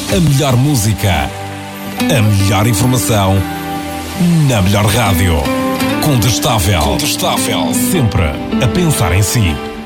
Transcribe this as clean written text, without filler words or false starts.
A melhor música, a melhor informação, na melhor rádio. Contestável. Sempre a pensar em si.